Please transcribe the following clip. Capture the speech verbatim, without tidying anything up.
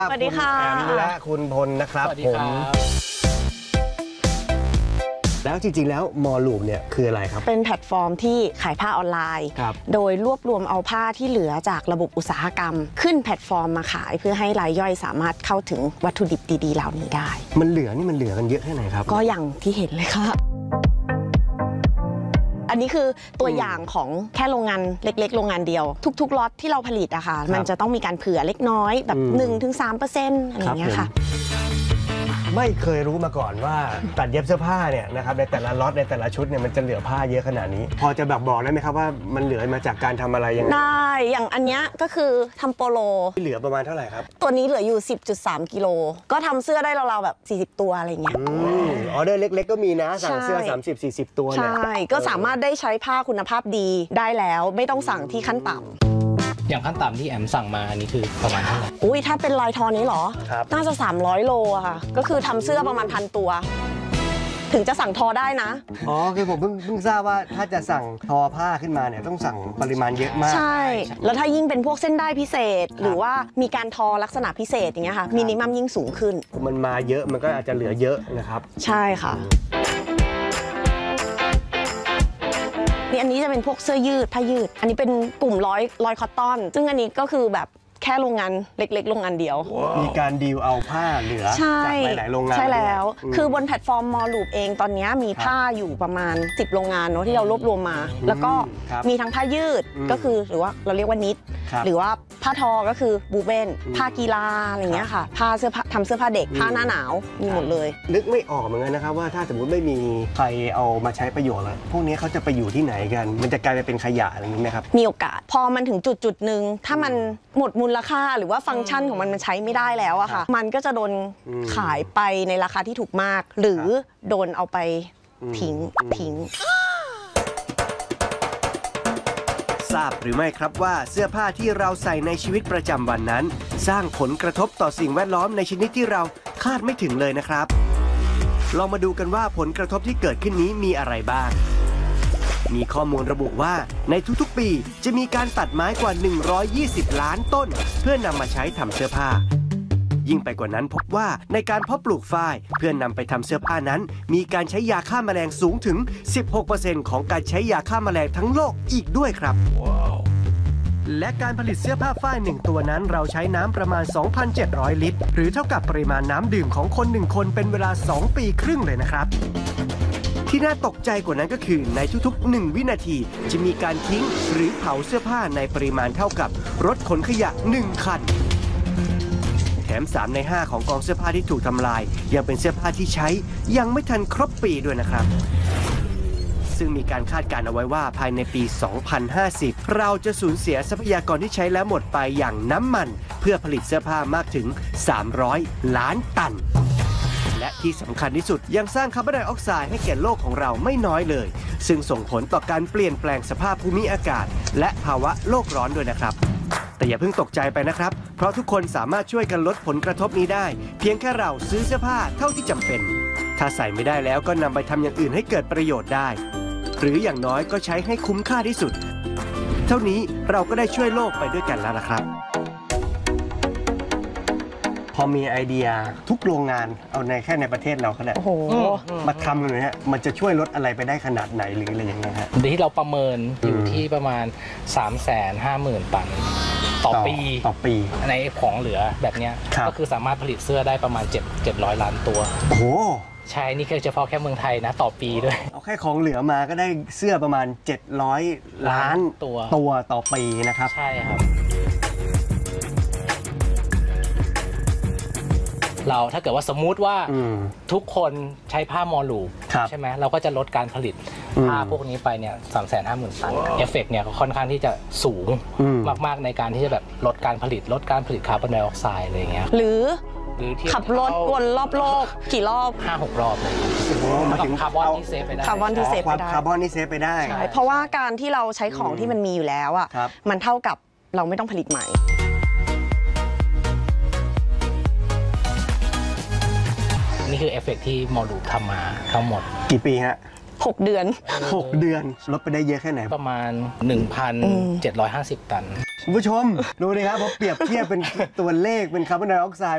สวัสดีค่ะคุณแอมและคุณพลนะครับผมแล้วจริงๆแล้วมอลูปเนี่ยคืออะไรครับเป็นแพลตฟอร์มที่ขายผ้าออนไลน์โดยรวบรวมเอาผ้าที่เหลือจากระบบอุตสาหกรรมขึ้นแพลตฟอร์มมาขายเพื่อให้รายย่อยสามารถเข้าถึงวัตถุดิบดีๆเหล่านี้ได้มันเหลือนี่มันเหลือกันเยอะแค่ไหนครับก็อย่างที่เห็นเลยค่ะอันนี้คือตัวอย่างของแค่โรงงานเล็กๆโรงงานเดียวทุกๆล็อตที่เราผลิตอะค่ะมันจะต้องมีการเผื่อเล็กน้อยแบบ หนึ่งถึงสามเปอร์เซ็นต์ อะไรอย่างเงี้ยค่ะไม่เคยรู้มาก่อนว่าตัดเย็บเสื้อผ้าเนี่ยนะครับในแต่ละล็อตในแต่ละชุดเนี่ยมันจะเหลือผ้าเยอะขนาดนี้พอจะแบบบอกได้ไหมครับว่ามันเหลือมาจากการทำอะไรยังไงได้อย่างอันนี้ก็คือทำโปโลเหลือประมาณเท่าไหร่ครับตัวนี้เหลืออยู่ สิบจุดสาม กิโลก็ทำเสื้อได้ราวๆแบบสี่สิบตัวอะไรเงี้ยออเดอร์เล็กๆก็มีนะสั่งเสื้อ สามสิบสี่สิบ ตัวเนี่ยใช่ก็สามารถได้ใช้ผ้าคุณภาพดีได้แล้วไม่ต้องสั่งที่ขั้นต่ำอย่างขั้นต่ำที่แอมสั่งมาอันนี้คือประมาณเท่าไหร่อุ้ยถ้าเป็นลายทอนี้เหรอน่าจะสามร้อยโลอะค่ะก็คือทำเสื้อประมาณพันตัวถึงจะสั่งทอได้นะอ๋อคือผมเพิ่งเพิ่งทราบว่าถ้าจะสั่งทอผ้าขึ้นมาเนี่ยต้องสั่งปริมาณเยอะมากใช่แล้วถ้ายิ่งเป็นพวกเส้นได้พิเศษหรือว่ามีการทอลักษณะพิเศษอย่างเงี้ยค่ะมินิมัมยิ่งสูงขึ้นมันมาเยอะมันก็อาจจะเหลือเยอะนะครับใช่ค่ะนี่อันนี้จะเป็นพวกเสื้อยืดผ้ายืดอันนี้เป็นกลุ่มร้อยร้อยคอตตอนซึ่งอันนี้ก็คือแบบแค่โรงงานเล็กๆโรงงานเดียว wow. มีการดีลเอาผ้าเหลือจากหลายๆโรงงานใช่แล้วคือบนแพลตฟอร์มมอลูปเองตอนนี้มีผ้าอยู่ประมาณสิบโรงงานเนาะที่เรารวบรวมมาแล้วก็มีทั้งผ้ายืดก็คือหรือว่าเราเรียกว่านิตหรือว่าผ้าทอก็คือบูเบนผ้ากีฬาอะไรเงี้ยค่ะผ้าเสื้อผ้าทำเสื้อผ้าเด็กผ้าหน้าหนาวมีหมดเลยนึกไม่ออกเหมือนกันนะครับว่าถ้าสมมติไม่มีใครเอามาใช้ประโยชน์แล้วพวกนี้เขาจะไปอยู่ที่ไหนกันมันจะกลายไปเป็นขยะอะไรอย่างนี้ไหมครับมีโอกาสพอมันถึงจุดจุดหนึ่งถ้ามันหมดมูลค่าหรือว่าฟังก์ชันของมันมันใช้ไม่ได้แล้วอะค่ะมันก็จะโดนขายไปในราคาที่ถูกมากหรือโดนเอาไปทิ้งทิ้งทราบหรือไม่ครับว่าเสื้อผ้าที่เราใส่ในชีวิตประจำวันนั้นสร้างผลกระทบต่อสิ่งแวดล้อมในชนิดที่เราคาดไม่ถึงเลยนะครับลองมาดูกันว่าผลกระทบที่เกิดขึ้นนี้มีอะไรบ้างมีข้อมูลระบุว่าในทุกๆปีจะมีการตัดไม้กว่าหนึ่งร้อยยี่สิบล้านต้นเพื่อนำมาใช้ทำเสื้อผ้ายิ่งไปกว่านั้นพบว่าในการเพาะปลูกฝ้ายเพื่อนำไปทำเสื้อผ้านั้นมีการใช้ยาฆ่าแมลงสูงถึง สิบหกเปอร์เซ็นต์ ของการใช้ยาฆ่าแมลงทั้งโลกอีกด้วยครับ wow. และการผลิตเสื้อผ้าฝ้ายหนึ่งตัวนั้นเราใช้น้ำประมาณ สองพันเจ็ดร้อย ลิตรหรือเท่ากับปริมาณน้ำดื่มของคนหนึ่งคนเป็นเวลาสองปีครึ่งเลยนะครับที่น่าตกใจกว่านั้นก็คือในทุกๆหนึ่งวินาทีจะมีการทิ้งหรือเผาเสื้อผ้าในปริมาณเท่ากับรถขนขยะหนึ่งคันแถมสามในห้าของกองเสื้อผ้าที่ถูกทำลายยังเป็นเสื้อผ้าที่ใช้ยังไม่ทันครบปีด้วยนะครับซึ่งมีการคาดการณ์เอาไว้ว่าภายในปี สองพันห้าสิบ เราจะสูญเสียทรัพยากรที่ใช้แล้วหมดไปอย่างน้ำมันเพื่อผลิตเสื้อผ้ามากถึงสามร้อยล้านตันและที่สำคัญที่สุดยังสร้างคาร์บอนไดออกไซด์ให้แก่โลกของเราไม่น้อยเลยซึ่งส่งผลต่อการเปลี่ยนแปลงสภาพภูมิอากาศและภาวะโลกร้อนด้วยนะครับแต่อย่าเพิ่งตกใจไปนะครับเพราะทุกคนสามารถช่วยกันลดผลกระทบนี้ได้เพียงแค่เราซื้อเสื้อผ้าเท่าที่จำเป็นถ้าใส่ไม่ได้แล้วก็นำไปทำอย่างอื่นให้เกิดประโยชน์ได้หรืออย่างน้อยก็ใช้ให้คุ้มค่าที่สุดเท่านี้เราก็ได้ช่วยโลกไปด้วยกันแล้วล่ะครับพอมีไอเดียทุกโรงงานเอาในแค่ในประเทศเราก็ได้มาทำกันเลยฮะมันจะช่วยลดอะไรไปได้ขนาดไหนหรืออะไรอย่างเงี้ยฮะที่เราประเมินอยู่ที่ประมาณ สามแสนห้าหมื่น ตันต่อปีต่อปีในของเหลือแบบนี้ก็คือสามารถผลิตเสื้อได้ประมาณเจ็ดร้อยล้านตัวโอ้โหใช่นี่แค่เฉพาะแค่เมืองไทยนะต่อปีด้วยเอาแค่ของเหลือมาก็ได้เสื้อประมาณเจ็ดร้อยล้านตัวตัวต่อปีนะครับใช่ครับเราถ้าเกิดว่าสมมุติว่าทุกคนใช้ผ้ามอลูใช่ไหมเราก็จะลดการผลิตผ้าพวกนี้ไปเนี่ยสามแสนห้าหมื่นตันเอฟเฟกต์เนี่ยค่อนข้างที่จะสูงมากๆในการที่จะแบบลดการผลิตลดการผลิตคาร์บอนไดออกไซด์อะไรอย่างเงี้ยหรือขับรถวนรอบโลกกี่รอบห้าหกรอบเลยมาถึงคาร์บอนที่เซฟไปได้คาร์บอนที่เซฟไปได้คาร์บอนที่เซฟไปได้เพราะว่าการที่เราใช้ของที่มันมีอยู่แล้วอ่ะมันเท่ากับเราไม่ต้องผลิตใหม่นี่คือเอฟเฟกต์ที่มอลูปทำมาทั้งหมดกี่ปีฮะหกเดือนหกเดือนลดไปได้เยอะแค่ไหนประมาณ หนึ่งพันเจ็ดร้อยห้าสิบ ตันคุณผู้ชมดูดิครับพอเปรียบเทียบเป็นตัวเลขเป็นคาร์บอนไดออกไซด์